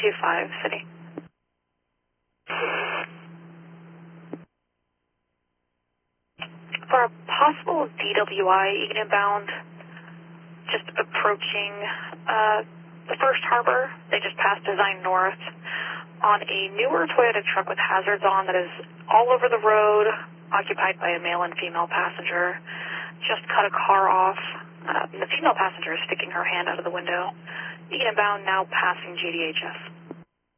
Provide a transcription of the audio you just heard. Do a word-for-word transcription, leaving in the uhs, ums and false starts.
two five, City. For a possible D W I, Egan bound, just approaching uh, the first harbor, they just passed Design North on a newer Toyota truck with hazards on that is all over the road, occupied by a male and female passenger. Just cut a car off. Uh, the female passenger is sticking her hand out of the window. Egan bound now passing G D H S.